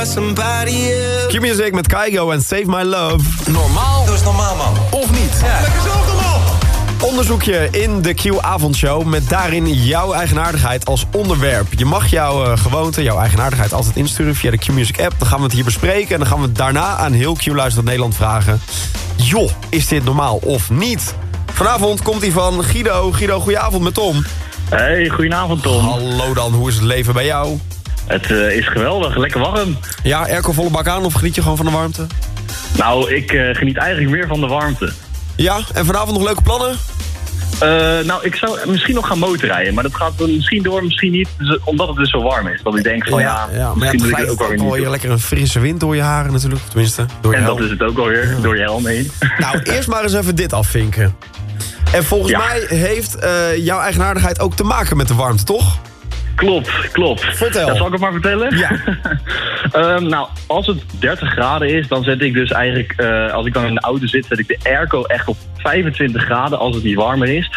Q-Music met Kygo en Save My Love. Normaal? Doe eens normaal, man. Of niet? Ja. Lekker zelf normaal. Onderzoekje in de Q-avondshow met daarin jouw eigenaardigheid als onderwerp. Je mag jouw gewoonte, jouw eigenaardigheid altijd insturen via de Q-Music app. Dan gaan we het hier bespreken en dan gaan we daarna aan heel Q-luisterend Nederland vragen. Joh, is dit normaal of niet? Vanavond komt hij van Guido. Guido, goedenavond met Tom. Hey, goedenavond Tom. Hallo dan, hoe is het leven bij jou? Het is geweldig, lekker warm. Ja, airco volle bak aan of geniet je gewoon van de warmte? Nou, ik geniet eigenlijk meer van de warmte. Ja, en vanavond nog leuke plannen? Nou, ik zou misschien nog gaan motorrijden, maar dat gaat misschien door, misschien niet. Dus, omdat het dus zo warm is. Dat ik denk van maar misschien moet ik het het ook wel weer hoor je niet. lekker een frisse wind door je haren natuurlijk. Tenminste, door je En helm. dat is het ook alweer, door je helm heen. Nou, eerst maar eens even dit afvinken. En volgens mij heeft jouw eigenaardigheid ook te maken met de warmte, toch? Klopt. Vertel. Dat zal ik het maar vertellen? Ja. Nou, als het 30 graden is, dan zet ik dus eigenlijk... als ik dan in de auto zit, zet ik de airco echt op 25 graden als het niet warmer is.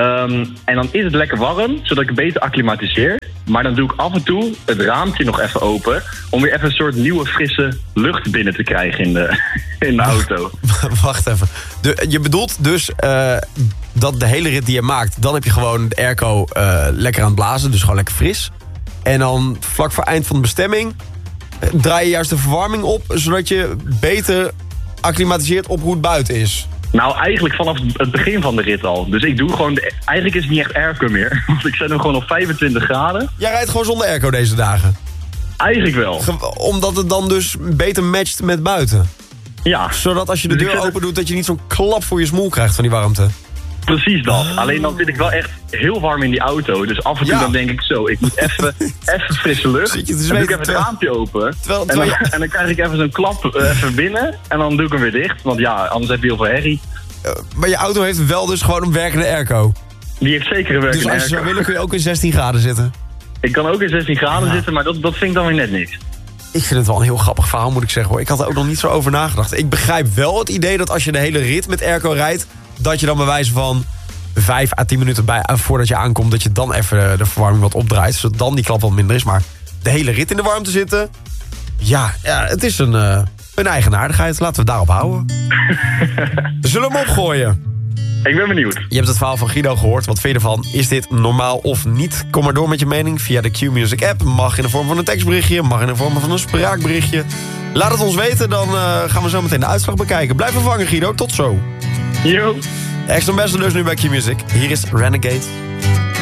En dan is het lekker warm, zodat ik het beter acclimatiseer. Maar dan doe ik af en toe het raampje nog even open... om weer even een soort nieuwe frisse lucht binnen te krijgen in de auto. Wacht even. Je bedoelt dus dat de hele rit die je maakt... dan heb je gewoon de airco lekker aan het blazen, dus gewoon lekker fris. En dan vlak voor eind van de bestemming... draai je juist de verwarming op... zodat je beter acclimatiseert op hoe het buiten is. Nou, eigenlijk vanaf het begin van de rit al. Dus ik doe gewoon... Eigenlijk is het niet echt airco meer. Want ik zet hem gewoon op 25 graden. Jij rijdt gewoon zonder airco deze dagen? Eigenlijk wel. Omdat het dan dus beter matcht met buiten? Ja. Zodat als je de Dus deur open doet... dat je niet zo'n klap voor je smoel krijgt van die warmte? Precies dat. Alleen dan zit ik wel echt heel warm in die auto. Dus af en toe dan denk ik zo, ik moet even frisse lucht. Zit je te Dan doe ik zweten, even het raampje open. terwijl En dan krijg ik even zo'n klap even binnen. En dan doe ik hem weer dicht. Want ja, anders heb je heel veel herrie. Maar je auto heeft wel dus gewoon een werkende airco. Die heeft zeker een werkende Dus als je zou airco. willen kun je ook in 16 graden zitten. Ik kan ook in 16 graden zitten, maar dat vind ik dan weer net niks. Ik vind het wel een heel grappig verhaal, moet ik zeggen, hoor. Ik had er ook nog niet zo over nagedacht. Ik begrijp wel het idee dat als je de hele rit met airco rijdt... dat je dan bij wijze van 5 à 10 minuten voordat je aankomt... dat je dan even de verwarming wat opdraait, zodat dan die klap wat minder is. Maar de hele rit in de warmte zitten... Ja, het is een eigenaardigheid. Laten we het daarop houden. Zullen we hem opgooien? Ik ben benieuwd. Je hebt het verhaal van Guido gehoord. Wat vind je ervan? Is dit normaal of niet? Kom maar door met je mening via de Q-Music app. Mag in de vorm van een tekstberichtje. Mag in de vorm van een spraakberichtje. Laat het ons weten, dan gaan we zo meteen de uitslag bekijken. Blijf vervangen, Guido. Tot zo. Yo. Extra Ambassadors nu bij Q-Music. Hier is Renegade.